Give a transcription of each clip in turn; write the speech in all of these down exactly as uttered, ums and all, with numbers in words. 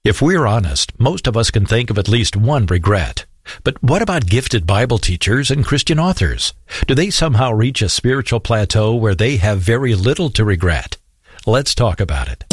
If we're honest, most of us can think of at least one regret. But what about gifted Bible teachers and Christian authors? Do they somehow reach a spiritual plateau where they have very little to regret? Let's talk about it.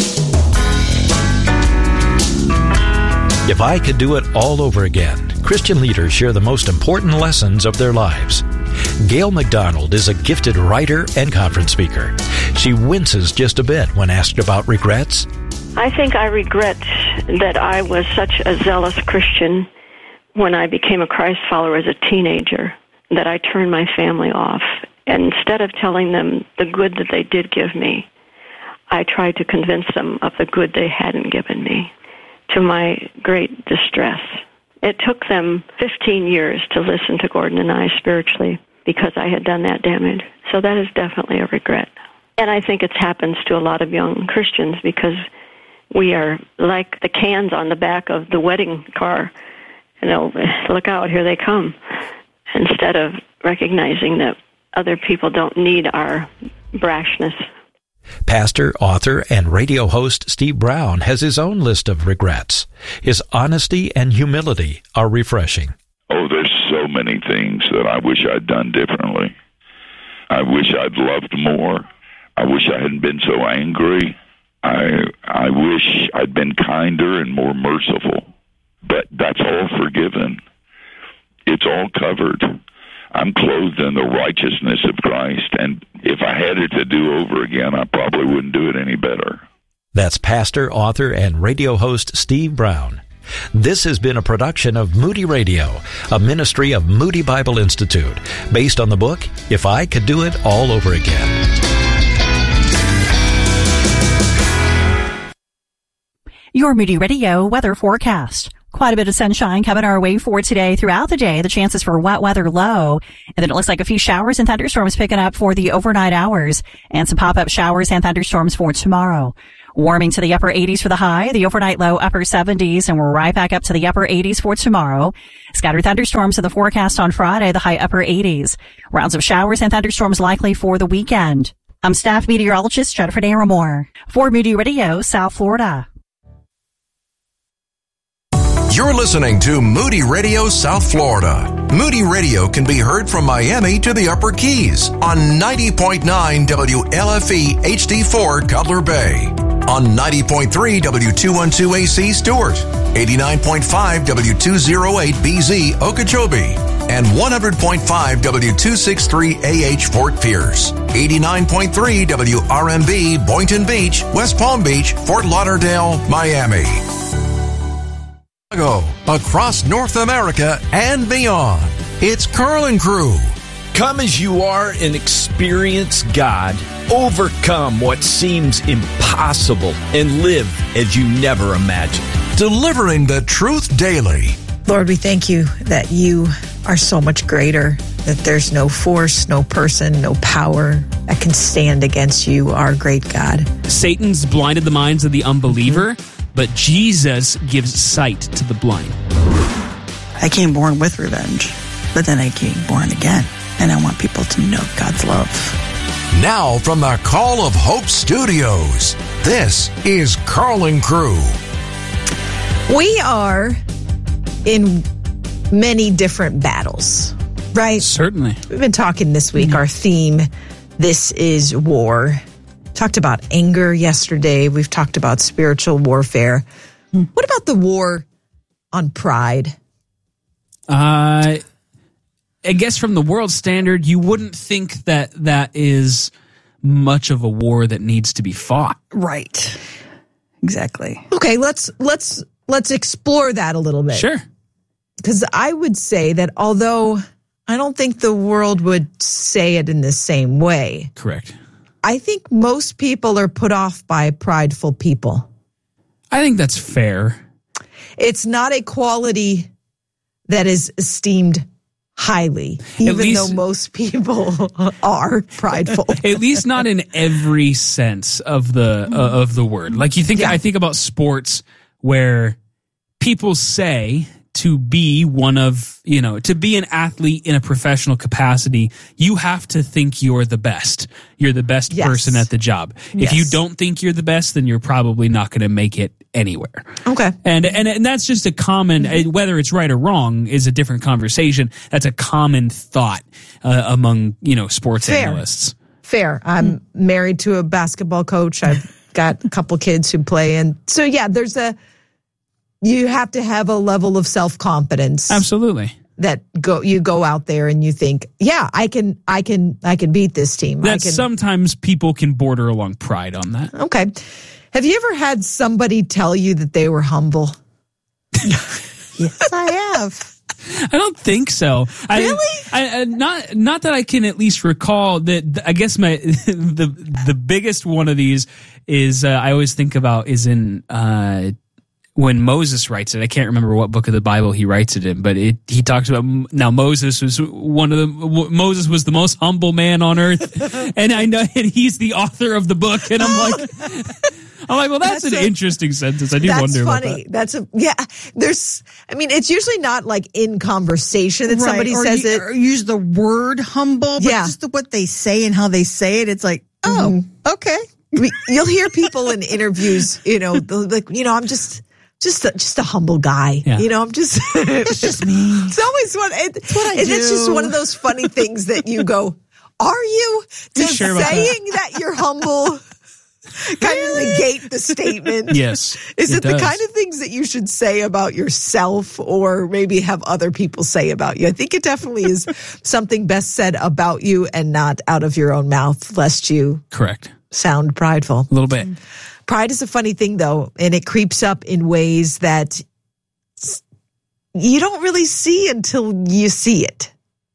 If I could do it all over again, Christian leaders share the most important lessons of their lives. Gail McDonald is a gifted writer and conference speaker. She winces just a bit when asked about regrets. I think I regret that I was such a zealous Christian when I became a Christ follower as a teenager, that I turned my family off. And instead of telling them the good that they did give me, I tried to convince them of the good they hadn't given me, to my great distress. It took them fifteen years to listen to Gordon and I spiritually because I had done that damage. So that is definitely a regret. And I think it happens to a lot of young Christians because we are like the cans on the back of the wedding car. You know, look out, here they come. Instead of recognizing that other people don't need our brashness. Pastor, author, and radio host Steve Brown has his own list of regrets. His honesty and humility are refreshing. Oh, there's so many things that I wish I'd done differently. I wish I'd loved more. I wish I hadn't been so angry. I I wish I'd been kinder and more merciful. But that's all forgiven. It's all covered. I'm clothed in the righteousness of Christ, and if I had it to do over again, I probably wouldn't do it any better. That's pastor, author, and radio host Steve Brown. This has been a production of Moody Radio, a ministry of Moody Bible Institute, based on the book, If I Could Do It All Over Again. Your Moody Radio weather forecast. Quite a bit of sunshine coming our way for today throughout the day. The chances for wet weather low. And then it looks like a few showers and thunderstorms picking up for the overnight hours and some pop-up showers and thunderstorms for tomorrow. Warming to the upper eighties for the high, the overnight low upper seventies, and we're right back up to the upper eighties for tomorrow. Scattered thunderstorms in the forecast on Friday, the high upper eighties. Rounds of showers and thunderstorms likely for the weekend. I'm staff meteorologist Jennifer Naramore for Moody Radio, South Florida. You're listening to Moody Radio South Florida. Moody Radio can be heard from Miami to the Upper Keys on ninety point nine W L F E H D four Cutler Bay, on ninety point three W two twelve A C Stewart, eighty-nine point five W two oh eight B Z Okeechobee, and one hundred point five W two sixty-three A H Fort Pierce, eighty-nine point three W R M B Boynton Beach, West Palm Beach, Fort Lauderdale, Miami. Across North America and beyond, it's Carl and Crew. Come as you are and experience God. Overcome what seems impossible and live as you never imagined. Delivering the truth daily. Lord, we thank you that you are so much greater, that there's no force, no person, no power that can stand against you, our great God. Satan's blinded the minds of the unbeliever, but Jesus gives sight to the blind. I came born with revenge, but then I came born again, and I want people to know God's love. Now from the Call of Hope Studios, this is Carl and Crew. We are in many different battles, right? Certainly. We've been talking this week, mm-hmm. Our theme, This is War. Talked about anger yesterday. We've talked about spiritual warfare. Mm. What about the war on pride? Uh, I guess from the world standard, you wouldn't think that that is much of a war that needs to be fought. Right. Exactly. Okay, let's let's let's explore that a little bit. Sure. Because I would say that although I don't think the world would say it in the same way. Correct. I think most people are put off by prideful people. I think that's fair. It's not a quality that is esteemed highly, even least, though most people are prideful. At least not in every sense of the uh, of the word. Like you think, yeah. I think about sports where people say to be one of, you know, to be an athlete in a professional capacity, you have to think you're the best. You're the best Yes. person at the job. Yes. If you don't think you're the best, then you're probably not going to make it anywhere. Okay. And, and and that's just a common, Mm-hmm. whether it's right or wrong is a different conversation. That's a common thought uh, among, you know, sports Fair. analysts. Fair. I'm married to a basketball coach. I've got a couple kids who play. And so, yeah, there's a, you have to have a level of self-confidence. Absolutely. That go, you go out there and you think, yeah, I can, I can, I can beat this team. I That can. sometimes people can border along pride on that. Okay. Have you ever had somebody tell you that they were humble? Yes, I have. I don't think so. Really? I, I, I, not not that I can at least recall that. I guess my the the biggest one of these is uh, I always think about is in uh, when Moses writes it. I can't remember what book of the Bible he writes it in, but it, he talks about now Moses was one of the Moses was the most humble man on earth, and I know and he's the author of the book, and I'm like. I'm like, well, that's, that's an a, interesting sentence. I do that's wonder funny. about that. That's a yeah. There's, I mean, it's usually not like in conversation that Right, somebody or says you, it. Or use the word humble, but Yeah. just the, what they say and how they say it. It's like, oh, okay. I mean, you'll hear people in interviews, you know, they'll be like, you know, I'm just, just, a, just a humble guy. Yeah. You know, I'm just, It's just me. it's always one. It, It's what I and It's just do. one of those funny things that you go, are you? You Does sure about saying that? that you're humble kind of negate the statement? Yes, Is it, the does. kind of things that you should say about yourself or maybe have other people say about you? I think it definitely is something best said about you and not out of your own mouth, lest you Correct. sound prideful. A little bit. Pride is a funny thing, though, and it creeps up in ways that you don't really see until you see it.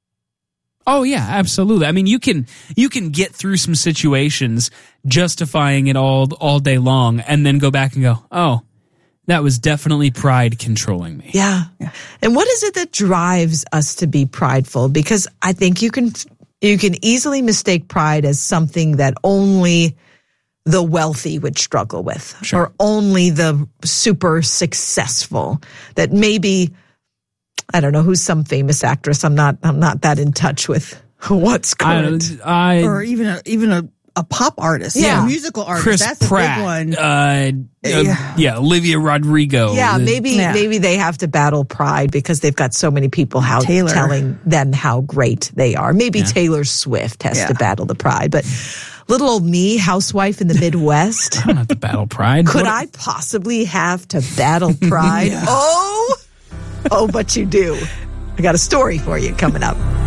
Oh yeah, absolutely. I mean, you can you can get through some situations justifying it all all day long, and then go back and go, oh, that was definitely pride controlling me. Yeah. And what is it that drives us to be prideful? Because I think you can you can easily mistake pride as something that only the wealthy would struggle with, Sure. or only the super successful. That maybe, I don't know, who's some famous actress. I'm not I'm not that in touch with what's current. I, I Or even a, even a, a pop artist. Yeah. A musical artist. Chris That's Pratt, a big one. Uh, uh, Yeah. yeah, Olivia Rodrigo. Yeah, The- maybe Yeah. maybe they have to battle pride because they've got so many people how Taylor. telling them how great they are. Maybe Yeah. Taylor Swift has Yeah. to battle the pride, but little old me, housewife in the Midwest, I don't have to battle pride. could What- I possibly have to battle pride? Oh, oh, but you do. I got a story for you coming up.